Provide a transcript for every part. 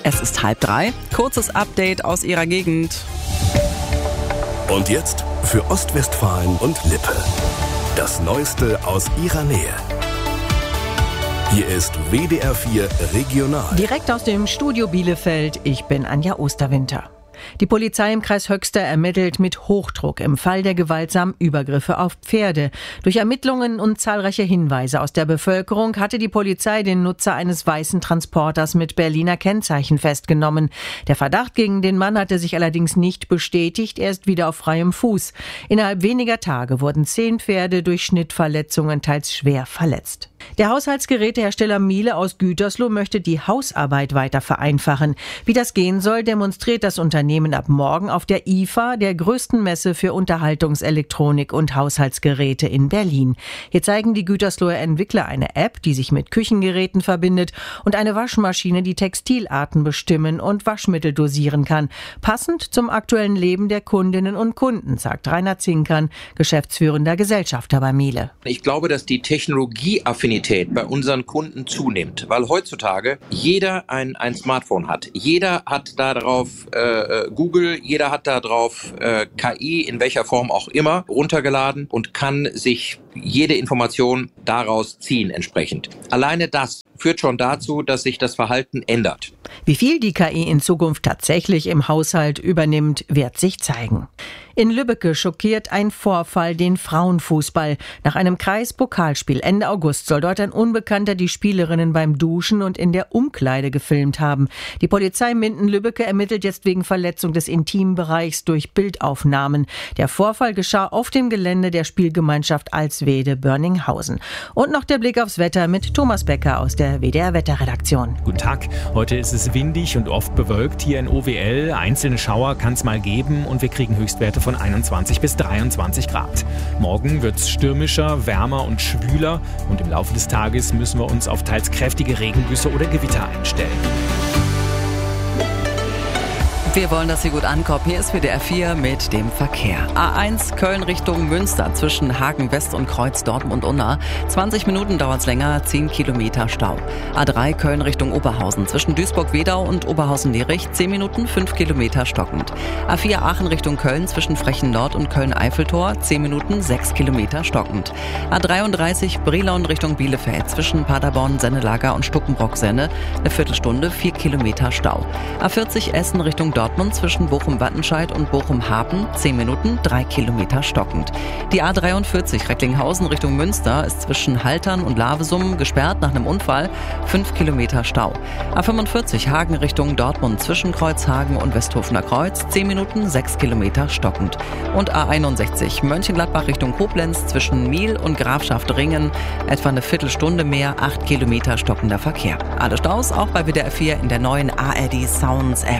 Es ist 2:30. Kurzes Update aus Ihrer Gegend. Und jetzt für Ostwestfalen und Lippe. Das Neueste aus Ihrer Nähe. Hier ist WDR 4 Regional. Direkt aus dem Studio Bielefeld, ich bin Anja Osterwinter. Die Polizei im Kreis Höxter ermittelt mit Hochdruck im Fall der gewaltsamen Übergriffe auf Pferde. Durch Ermittlungen und zahlreiche Hinweise aus der Bevölkerung hatte die Polizei den Nutzer eines weißen Transporters mit Berliner Kennzeichen festgenommen. Der Verdacht gegen den Mann hatte sich allerdings nicht bestätigt, er ist wieder auf freiem Fuß. Innerhalb weniger Tage wurden 10 Pferde durch Schnittverletzungen teils schwer verletzt. Der Haushaltsgerätehersteller Miele aus Gütersloh möchte die Hausarbeit weiter vereinfachen. Wie das gehen soll, demonstriert das Unternehmen ab morgen auf der IFA, der größten Messe für Unterhaltungselektronik und Haushaltsgeräte in Berlin. Hier zeigen die Gütersloher Entwickler eine App, die sich mit Küchengeräten verbindet, und eine Waschmaschine, die Textilarten bestimmen und Waschmittel dosieren kann. Passend zum aktuellen Leben der Kundinnen und Kunden, sagt Rainer Zinkern, geschäftsführender Gesellschafter bei Miele. Ich glaube, dass die Technologieaffinität bei unseren Kunden zunimmt, weil heutzutage jeder ein Smartphone hat. Jeder hat da drauf Google, jeder hat da drauf KI, in welcher Form auch immer, runtergeladen und kann sich jede Information daraus ziehen entsprechend. Alleine das führt schon dazu, dass sich das Verhalten ändert. Wie viel die KI in Zukunft tatsächlich im Haushalt übernimmt, wird sich zeigen. In Lübbecke schockiert ein Vorfall den Frauenfußball. Nach einem Kreispokalspiel Ende August soll dort ein Unbekannter die Spielerinnen beim Duschen und in der Umkleide gefilmt haben. Die Polizei Minden-Lübbecke ermittelt jetzt wegen Verletzung des Intimbereichs durch Bildaufnahmen. Der Vorfall geschah auf dem Gelände der Spielgemeinschaft Alswede-Börninghausen. Und noch der Blick aufs Wetter mit Thomas Becker aus der WDR-Wetterredaktion. Guten Tag. Heute ist es windig und oft bewölkt hier in OWL. Einzelne Schauer kann es mal geben und wir kriegen Höchstwerte von 21 bis 23 Grad. Morgen wird es stürmischer, wärmer und schwüler und im Laufe des Tages müssen wir uns auf teils kräftige Regengüsse oder Gewitter einstellen. Wir wollen, dass Sie gut ankommen. Hier ist WDR 4 mit dem Verkehr. A1 Köln Richtung Münster zwischen Hagen West und Kreuz Dortmund-Unna. 20 Minuten dauert es länger, 10 Kilometer Stau. A3 Köln Richtung Oberhausen zwischen Duisburg-Wedau und Oberhausen-Lierich. 10 Minuten, 5 Kilometer stockend. A4 Aachen Richtung Köln zwischen Frechen Nord und Köln-Eiffeltor. 10 Minuten, 6 Kilometer stockend. A33 Brilon Richtung Bielefeld zwischen Paderborn, Sennelager und Stuckenbrock-Senne. Eine Viertelstunde, 4 Kilometer Stau. A40 Essen Richtung Dortmund zwischen Bochum-Wattenscheid und Bochum-Hapen, 10 Minuten, 3 Kilometer stockend. Die A43 Recklinghausen Richtung Münster ist zwischen Haltern und Lavesum gesperrt nach einem Unfall, 5 Kilometer Stau. A45 Hagen Richtung Dortmund zwischen Kreuzhagen und Westhofener Kreuz, 10 Minuten, 6 Kilometer stockend. Und A61 Mönchengladbach Richtung Koblenz zwischen Miel und Grafschaft Ringen, etwa eine Viertelstunde mehr, 8 Kilometer stockender Verkehr. Alle Staus auch bei WDR 4 in der neuen ARD Sounds App.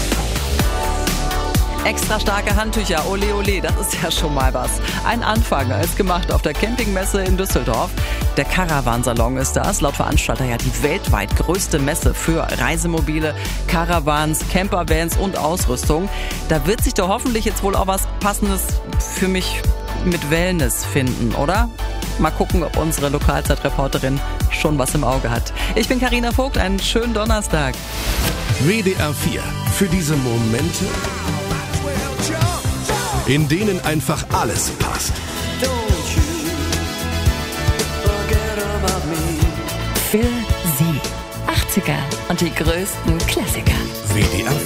Extra starke Handtücher, ole ole, das ist ja schon mal was. Ein Anfang ist gemacht auf der Campingmesse in Düsseldorf. Der Caravansalon ist das, laut Veranstalter ja die weltweit größte Messe für Reisemobile, Caravans, Campervans und Ausrüstung. Da wird sich doch hoffentlich jetzt wohl auch was Passendes für mich mit Wellness finden, oder? Mal gucken, ob unsere Lokalzeitreporterin schon was im Auge hat. Ich bin Carina Vogt, einen schönen Donnerstag. WDR 4. Für diese Momente, in denen einfach alles passt. Für Sie 80er und die größten Klassiker. WDR 4.